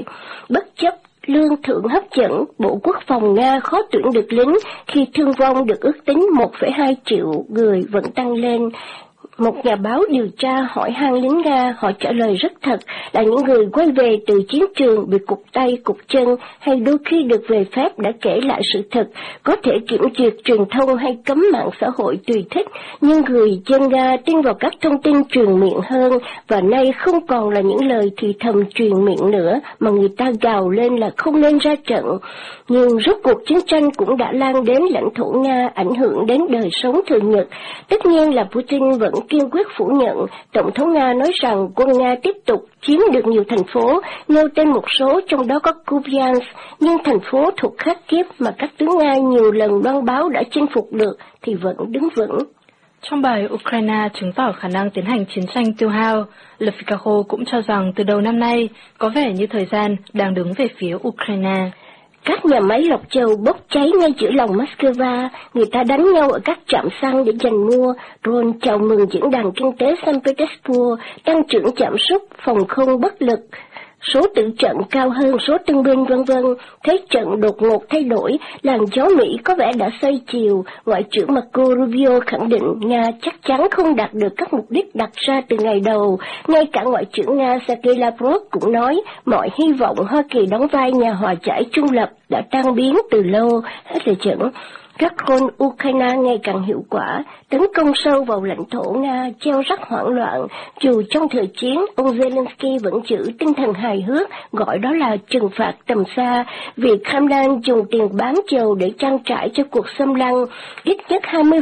lại. Bất chấp lương thưởng hấp dẫn, Bộ Quốc phòng Nga khó tuyển được lính khi thương vong được ước tính 1,2 triệu người vẫn tăng lên. Một nhà báo điều tra hỏi han lính Nga, họ trả lời rất thật là những người quay về từ chiến trường bị cụt tay, cụt chân hay đôi khi được về phép đã kể lại sự thật, có thể kiểm duyệt truyền thông hay cấm mạng xã hội tùy thích, nhưng người dân Nga tin vào các thông tin truyền miệng hơn, và nay không còn là những lời thì thầm truyền miệng nữa mà người ta gào lên là không nên ra trận. Nhưng rốt cuộc chiến tranh cũng đã lan đến lãnh thổ Nga, ảnh hưởng đến đời sống thường nhật. Tất nhiên là Putin vẫn kiên quyết phủ nhận. Tổng thống Nga nói rằng quân Nga tiếp tục chiếm được nhiều thành phố, nêu tên một số trong đó có Kupiansk, nhưng thành phố thuộc Kharkiv mà các tướng Nga nhiều lần loan báo đã chinh phục được thì vẫn đứng vững. Trong bài Ukraine chứng tỏ khả năng tiến hành chiến tranh tiêu hao, Le Figaro cũng cho rằng từ đầu năm nay có vẻ như thời gian đang đứng về phía Ukraine. Các nhà máy lọc dầu bốc cháy ngay giữa lòng Moscow, người ta đánh nhau ở các trạm xăng để giành mua, drone chào mừng diễn đàn kinh tế Saint Petersburg, tăng trưởng giảm sút, phòng không bất lực, số tử trận cao hơn số tân binh vân vân. Thế trận đột ngột thay đổi, làn gió Mỹ có vẻ đã xoay chiều. Ngoại trưởng Marco Rubio khẳng định Nga chắc chắn không đạt được các mục đích đặt ra từ ngày đầu. Ngay cả Ngoại trưởng Nga Sergei Lavrov cũng nói mọi hy vọng Hoa Kỳ đóng vai nhà hòa giải trung lập đã tan biến từ lâu. Hết lời dẫn. Các drone Ukraine ngày càng hiệu quả, tấn công sâu vào lãnh thổ Nga, gieo rắc hoảng loạn. Dù trong thời chiến, ông Zelensky vẫn giữ tinh thần hài hước, gọi đó là trừng phạt tầm xa. Việc Kremlin dùng tiền bán dầu để trang trải cho cuộc xâm lăng, ít nhất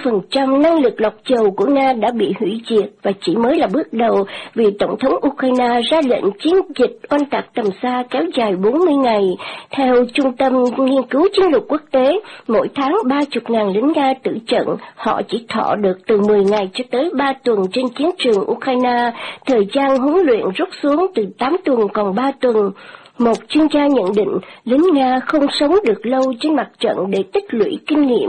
20% năng lực lọc dầu của Nga đã bị hủy diệt và chỉ mới là bước đầu vì Tổng thống Ukraine ra lệnh chiến dịch oanh tạc tầm xa kéo dài 40 ngày. Theo Trung tâm Nghiên cứu Chiến lược Quốc tế, mỗi tháng 30.000 lính Nga tử trận, họ chỉ thọ được từ 10 ngày cho tới 3 tuần trên chiến trường Ukraine, thời gian huấn luyện rút xuống từ 8 tuần còn 3 tuần. Một chuyên gia nhận định, lính Nga không sống được lâu trên mặt trận để tích lũy kinh nghiệm.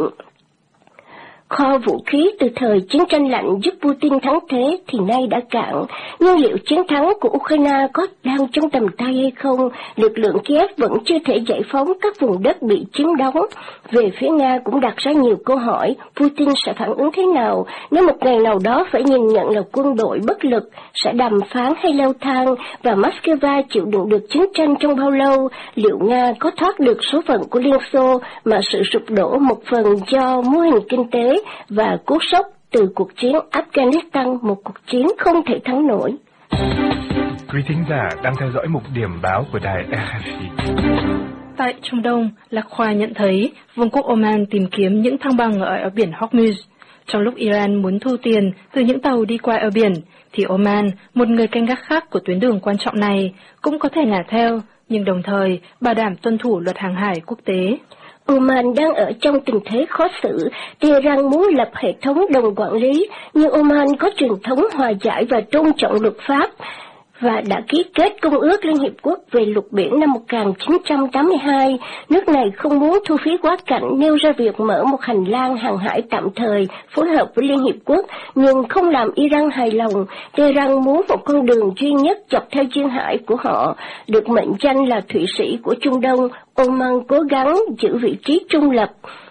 Kho vũ khí từ thời chiến tranh lạnh giúp Putin thắng thế thì nay đã cạn, nhưng liệu chiến thắng của Ukraine có đang trong tầm tay hay không? Lực lượng Kiev vẫn chưa thể giải phóng các vùng đất bị chiếm đóng. Về phía Nga cũng đặt ra nhiều câu hỏi, Putin sẽ phản ứng thế nào nếu một ngày nào đó phải nhìn nhận là quân đội bất lực, sẽ đàm phán hay leo thang, và Moscow chịu đựng được chiến tranh trong bao lâu? Liệu Nga có thoát được số phận của Liên Xô mà sự sụp đổ một phần do mô hình kinh tế và cú sốc từ cuộc chiến Afghanistan, một cuộc chiến không thể thắng nổi. Quý thính giả đang theo dõi mục điểm báo của đài RFI. Tại Trung Đông, Lạc Khoa nhận thấy Vương quốc Oman tìm kiếm những thăng bằng ở eo biển Hormuz. Trong lúc Iran muốn thu tiền từ những tàu đi qua eo biển, thì Oman, một người canh gác khác của tuyến đường quan trọng này, cũng có thể ngả theo, nhưng đồng thời bảo đảm tuân thủ luật hàng hải quốc tế. Oman đang ở trong tình thế khó xử. Tehran muốn lập hệ thống đồng quản lý, nhưng Oman có truyền thống hòa giải và tôn trọng luật pháp, và đã ký kết Công ước Liên Hiệp Quốc về luật biển năm 1982. Nước này không muốn thu phí quá cảnh, nêu ra việc mở một hành lang hàng hải tạm thời phối hợp với Liên Hiệp Quốc, nhưng không làm Iran hài lòng. Tehran muốn một con đường duy nhất dọc theo duyên hải của họ, được mệnh danh là Thụy Sĩ của Trung Đông. Oman cố gắng giữ vị trí trung lập.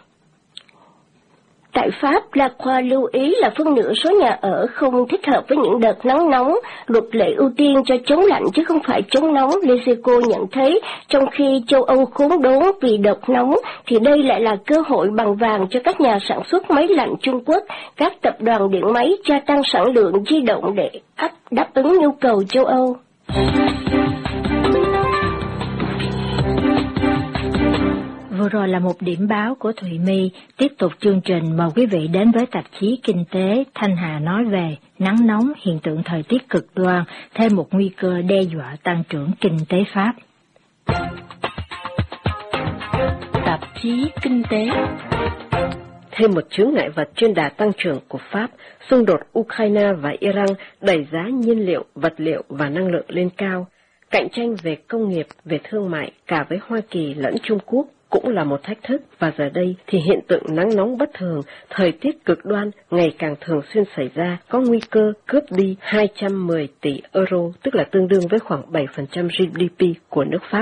Tại Pháp, Lạc Khoa lưu ý là phân nửa số nhà ở không thích hợp với những đợt nắng nóng, luật lệ ưu tiên cho chống lạnh chứ không phải chống nóng. Leseco nhận thấy, trong khi châu Âu khốn đốn vì đợt nóng, thì đây lại là cơ hội bằng vàng cho các nhà sản xuất máy lạnh Trung Quốc, các tập đoàn điện máy gia tăng sản lượng di động để đáp ứng nhu cầu châu Âu. Vừa rồi là một điểm báo của Thùy My. Tiếp tục chương trình, mời quý vị đến với tạp chí Kinh tế. Thanh Hà nói về nắng nóng, hiện tượng thời tiết cực đoan, thêm một nguy cơ đe dọa tăng trưởng kinh tế Pháp. Tạp chí Kinh tế. Thêm một chướng ngại vật trên đà tăng trưởng của Pháp, xung đột Ukraine và Iran đẩy giá nhiên liệu, vật liệu và năng lượng lên cao. Cạnh tranh về công nghiệp, về thương mại cả với Hoa Kỳ lẫn Trung Quốc cũng là một thách thức, và giờ đây thì hiện tượng nắng nóng bất thường, thời tiết cực đoan ngày càng thường xuyên xảy ra, có nguy cơ cướp đi 210 tỷ euro, tức là tương đương với khoảng 7% GDP của nước Pháp.